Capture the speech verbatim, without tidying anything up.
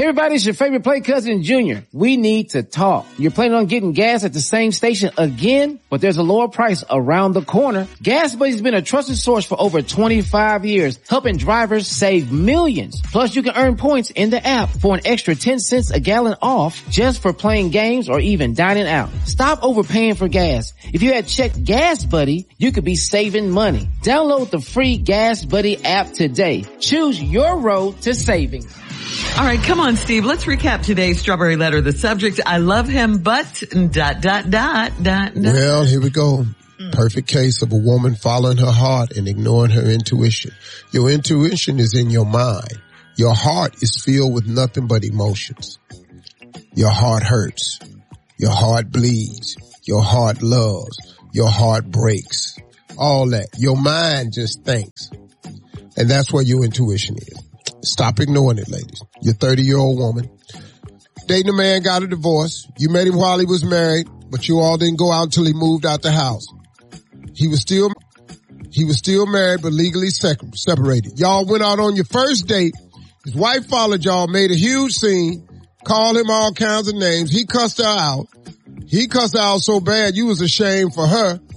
Hey everybody, it's your favorite play cousin Junior. We need to talk. You're planning on getting gas at the same station again, but there's a lower price around the corner. Gas Buddy's been a trusted source for over twenty-five years, helping drivers save millions. Plus you can earn points in the app for an extra ten cents a gallon off just for playing games or even dining out. Stop overpaying for gas. If you had checked Gas Buddy, you could be saving money. Download the free Gas Buddy app today. Choose your road to savings. All right, come on, Steve. Let's recap today's Strawberry Letter. The subject, I love him, but dot, dot, dot, dot, dot. Well, here we go. Mm. Perfect case of a woman following her heart and ignoring her intuition. Your intuition is in your mind. Your heart is filled with nothing but emotions. Your heart hurts. Your heart bleeds. Your heart loves. Your heart breaks. All that. Your mind just thinks. And that's where your intuition is. Stop ignoring it, ladies. You're a thirty-year-old woman. Dating a man, got a divorce. You met him while he was married, but you all didn't go out until he moved out the house. He was still, he was still married, but legally sec- separated. Y'all went out on your first date. His wife followed y'all, made a huge scene, called him all kinds of names. He cussed her out. He cussed her out so bad you was ashamed for her.